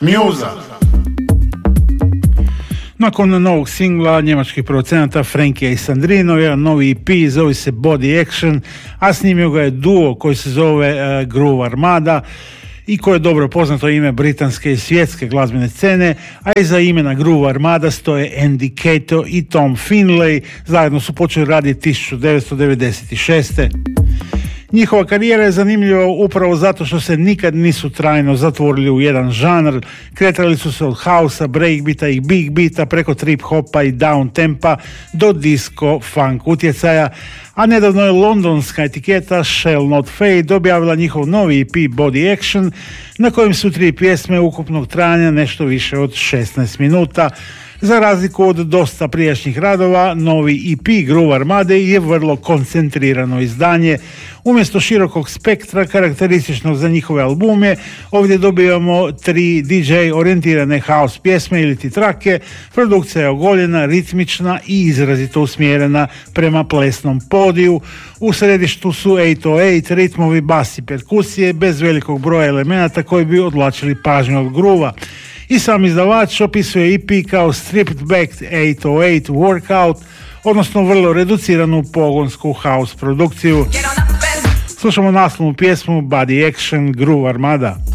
Muza. Nakon novog singla njemačkih producenata Frankija i Sandrino, jedan novi EP zove se Body Action, a snimio ga je duo koji se zove Groove Armada i koje je dobro poznato ime britanske i svjetske glazbene scene, a iza imena Groove Armada stoje Andy Cato i Tom Finlay. Zajedno su počeli raditi 1996. Njihova karijera je zanimljiva upravo zato što se nikad nisu trajno zatvorili u jedan žanr. Kretali su se od hausa, breakbeata i big beata preko trip hopa i down tempa do disco funk utjecaja, a nedavno je londonska etiketa Shall Not Fade objavila njihov novi EP Body Action, na kojem su 3 pjesme ukupnog trajanja nešto više od 16 minuta. Za razliku od dosta prijašnjih radova, novi EP Groove Armade je vrlo koncentrirano izdanje. Umjesto širokog spektra karakterističnog za njihove albume, ovdje dobijamo 3 DJ orijentirane house pjesme ili ti trake. Produkcija je ogoljena, ritmična i izrazito usmjerena prema plesnom podiju. U središtu su 808, ritmovi, bas i perkusije, bez velikog broja elemenata koji bi odvlačili pažnju od gruva. I sam izdavač opisuje EP kao stripped back 808 workout, odnosno vrlo reduciranu pogonsku house produkciju. Slušamo naslovnu pjesmu Body Action Groove Armada.